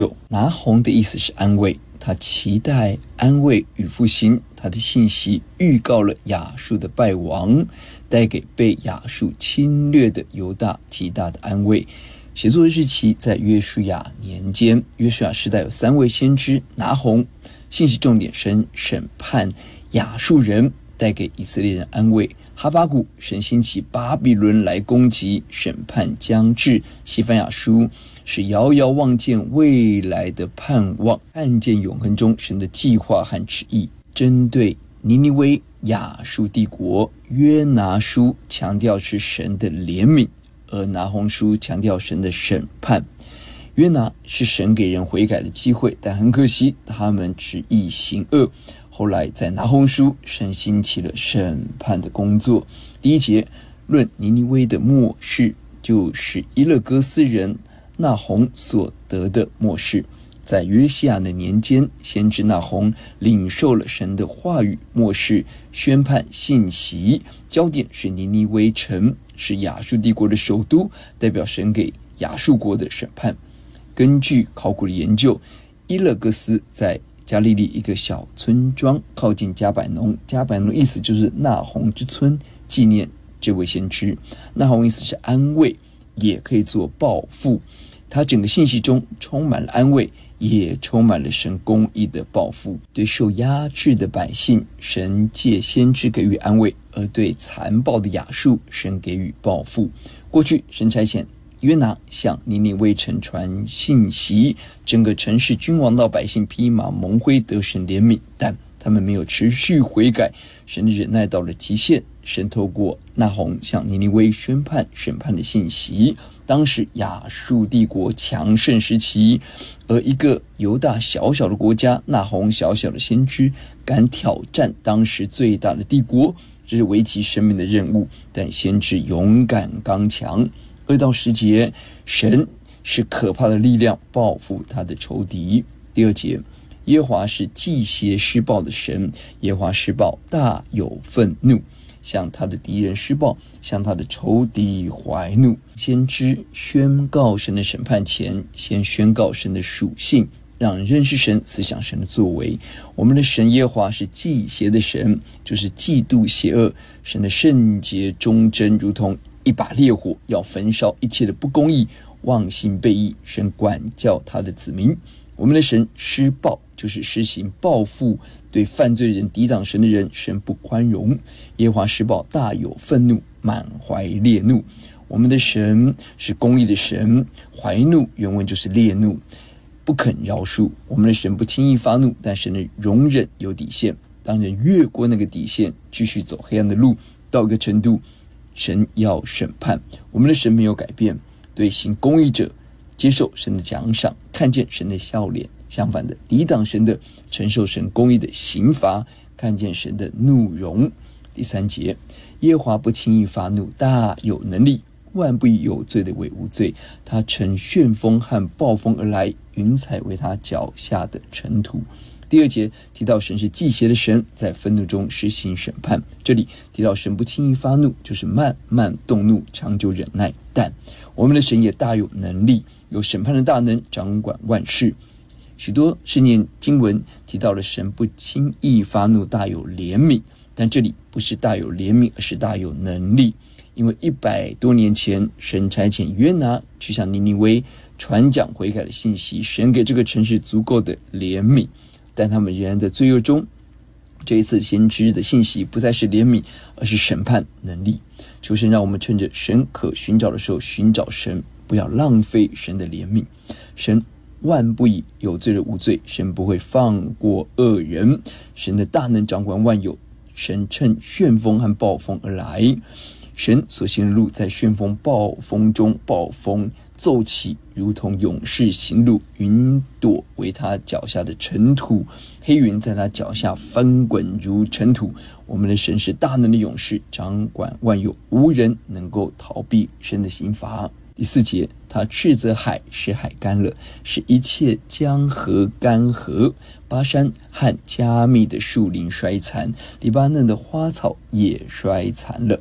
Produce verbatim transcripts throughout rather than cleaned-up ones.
拿红的意思是安慰，他期待安慰与复兴，他的信息预告了亚述的败亡，带给被亚述侵略的犹大极大的安慰。写作日期在约书亚年间，约书亚时代有三位先知拿红，信息重点神审判亚述人，带给以色列人安慰。哈巴谷，神兴起巴比伦来攻击，审判将至。西番雅书是遥遥望见未来的盼望，看见永恒中神的计划和旨意。针对尼尼微亚述帝国，约拿书强调是神的怜悯，而拿红书强调神的审判。约拿是神给人悔改的机会，但很可惜他们执意行恶。后来在拿红书，神兴起了审判的工作。第一节论尼尼微的末世，就是伊勒哥斯人那红所得的末世。在约西亚的年间，先知那红领受了神的话语，末世宣判信息，焦点是尼尼微城，是亚述帝国的首都，代表神给亚述国的审判。根据考古的研究，伊勒哥斯在加利利一个小村庄，靠近加百农。加百农意思就是那红之村，纪念这位先知。那红意思是安慰，也可以做报复。他整个信息中充满了安慰，也充满了神公义的报复。对受压制的百姓，神借先知给予安慰；而对残暴的亚述，神给予报复。过去神差遣约拿向尼尼微城传信息，整个城市君王到百姓披麻蒙灰，得神怜悯，但他们没有持续悔改，神的忍耐到了极限。神透过那红向尼尼微宣判审判的信息。当时亚述帝国强盛时期，而一个犹大小小的国家，那红小小的先知敢挑战当时最大的帝国，这是危及生命的任务，但先知勇敢刚强。二到十节，神是可怕的力量，报复他的仇敌。第二节，耶和华是忌邪施暴的神，耶和华施暴大有愤怒，向他的敌人施暴，向他的仇敌怀怒。先知宣告神的审判前，先宣告神的属性，让人认识神，思想神的作为。我们的神耶和华是忌邪的神，就是嫉妒邪恶。神的圣洁忠贞如同一把烈火，要焚烧一切的不公义、妄信背义。神管教他的子民。我们的神施暴，就是施行报复，对犯罪人、抵挡神的人，神不宽容。耶和华施暴大有愤怒，满怀烈怒。我们的神是公义的神，怀怒原文就是烈怒，不肯饶恕。我们的神不轻易发怒，但神的容忍有底线。当人越过那个底线，继续走黑暗的路，到一个程度，神要审判。我们的神没有改变，对行公义者接受神的奖赏，看见神的笑脸；相反的，抵挡神的承受神公义的刑罚，看见神的怒容。第三节，耶和华不轻易发怒，大有能力，万不以有罪的为无罪。他乘旋风和暴风而来，云彩为他脚下的尘土。第二节提到神是忌邪的神，在愤怒中实行审判。这里提到神不轻易发怒，就是慢慢动怒，长久忍耐。但我们的神也大有能力，有审判的大能，掌管万事。许多圣经经文提到了神不轻易发怒，大有怜悯，但这里不是大有怜悯，而是大有能力。因为一百多年前，神差遣约拿去向尼尼微传讲悔改的信息，神给这个城市足够的怜悯，但他们仍然在罪恶中。这一次先知的信息不再是怜悯，而是审判能力。求神让我们趁着神可寻找的时候寻找神，不要浪费神的怜悯。神万不以有罪的无罪，神不会放过恶人。神的大能掌管万有，神趁旋风和暴风而来。神所行的路在旋风暴风中，暴风奏起，如同勇士行路，云朵为他脚下的尘土，黑云在他脚下翻滚如尘土。我们的神是大能的勇士，掌管万有，无人能够逃避神的刑罚。第四节，他斥责海，使海干了，使一切江河干涸，巴山和加密的树林衰残，黎巴嫩的花草也衰残了。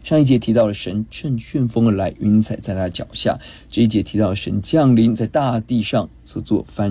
上一节提到了神乘旋风而来，云彩在他脚下。这一节提到神降临在大地上所做翻